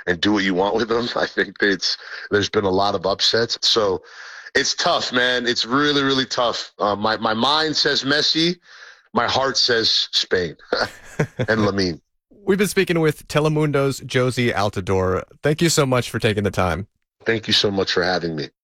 and do what you want with them. I think there's been a lot of upsets. So it's tough, man. It's really, really tough. My mind says Messi. My heart says Spain and Lamine. We've been speaking with Telemundo's Josie Altidore. Thank you so much for taking the time. Thank you so much for having me.